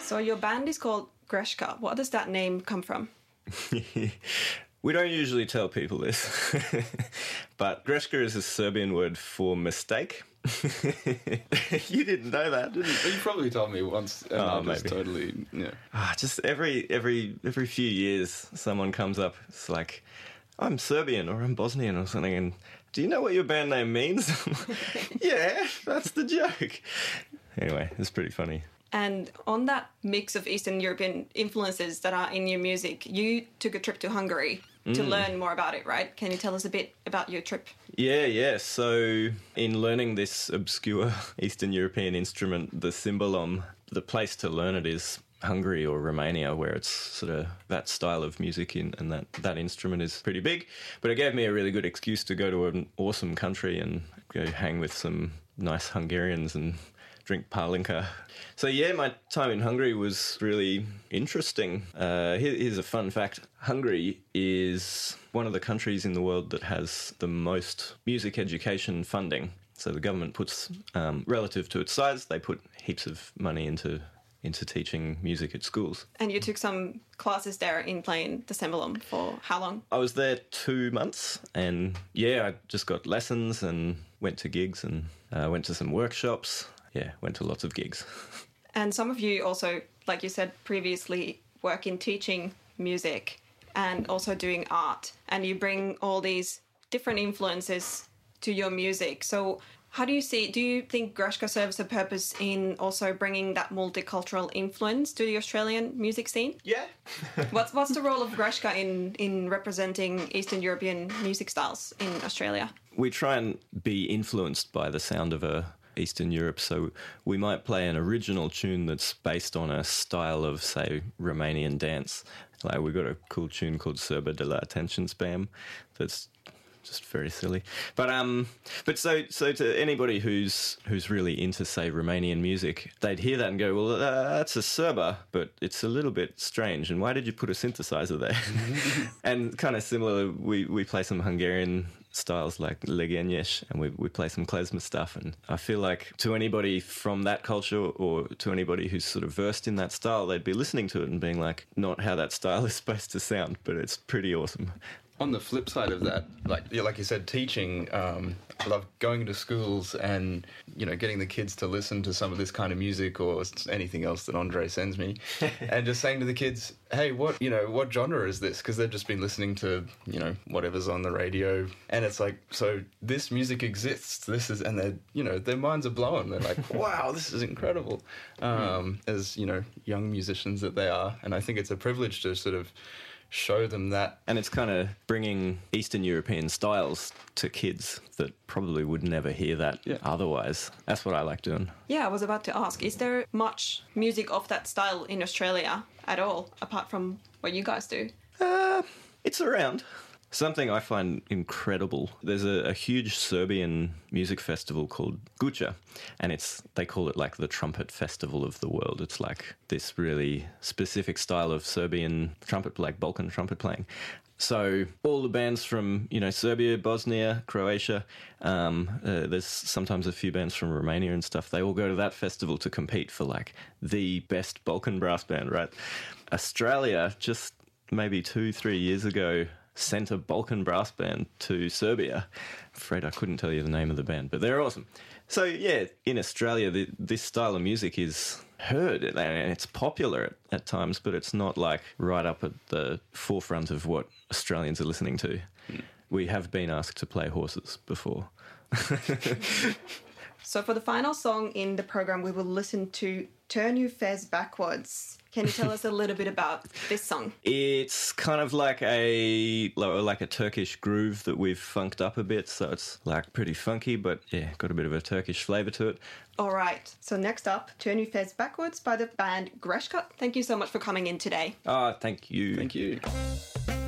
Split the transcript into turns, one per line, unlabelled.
So your band is called Greshka. What does that name come from?
We don't usually tell people this, but Greshka is a Serbian word for mistake. You didn't know that, didn't you?
You probably told me once, and I was
maybe.
totally, yeah.
Just every few years, someone comes up. It's like, I'm Serbian or I'm Bosnian or something, and do you know what your band name means? Yeah, that's the joke. Anyway, it's pretty funny.
And on that mix of Eastern European influences that are in your music, you took a trip to Hungary to learn more about it, right? Can you tell us a bit about your trip?
Yeah. So in learning this obscure Eastern European instrument, the cymbalom, the place to learn it is Hungary or Romania, where it's sort of that style of music and that instrument is pretty big. But it gave me a really good excuse to go to an awesome country and go hang with some nice Hungarians and drink palinka. So yeah, my time in Hungary was really interesting. Here's a fun fact. Hungary is one of the countries in the world that has the most music education funding. So the government puts, relative to its size, they put heaps of money into teaching music at schools.
And you took some classes there in playing the cymbalom for how long?
I was there 2 months, and yeah, I just got lessons and went to gigs and went to some workshops. Yeah, went to lots of gigs.
And some of you also, like you said previously, work in teaching music and also doing art. And you bring all these different influences to your music. So how do you think Greshka serves a purpose in also bringing that multicultural influence to the Australian music scene?
Yeah.
What's the role of Greshka in representing Eastern European music styles in Australia?
We try and be influenced by the sound of Eastern Europe, so we might play an original tune that's based on a style of, say, Romanian dance. Like we got a cool tune called Serba de la Attention Spam that's just very silly. But so to anybody who's really into, say, Romanian music, they'd hear that and go, well, that's a Serba, but it's a little bit strange. And why did you put a synthesizer there? And kind of similar, we play some Hungarian styles like Legényes, and we play some klezmer stuff. And I feel like to anybody from that culture or to anybody who's sort of versed in that style, they'd be listening to it and being like, not how that style is supposed to sound, but it's pretty awesome.
On the flip side of that, like you said, teaching, I love going to schools and, getting the kids to listen to some of this kind of music or anything else that Andre sends me and just saying to the kids, hey, what genre is this? Because they've just been listening to, whatever's on the radio. And it's like, so this music exists. This is, and they're, their minds are blown. They're like, wow, this is incredible. As, young musicians that they are. And I think it's a privilege to sort of show them that.
And it's kind of bringing Eastern European styles to kids that probably would never hear that otherwise. That's what I like doing.
Yeah, I was about to ask, is there much music of that style in Australia at all, apart from what you guys do?
It's around. Something I find incredible, there's a huge Serbian music festival called Guča, and they call it like the trumpet festival of the world. It's like this really specific style of Serbian trumpet, like Balkan trumpet playing. So all the bands from, Serbia, Bosnia, Croatia, there's sometimes a few bands from Romania and stuff, they all go to that festival to compete for like the best Balkan brass band, right? Australia, just maybe 2-3 years ago, sent a Balkan brass band to Serbia. I'm afraid I couldn't tell you the name of the band, but they're awesome. So yeah, in Australia, this style of music is heard and it's popular at times, but it's not like right up at the forefront of what Australians are listening to. We have been asked to play horses before.
So for the final song in the program, we will listen to Turn Your Fez Backwards. Can you tell us a little bit about this song?
It's kind of like a Turkish groove that we've funked up a bit, so it's like pretty funky, but yeah, got a bit of a Turkish flavour to it.
All right. So next up, Turn Your Fez Backwards by the band Greshka. Thank you so much for coming in today.
Thank you.
Thank you.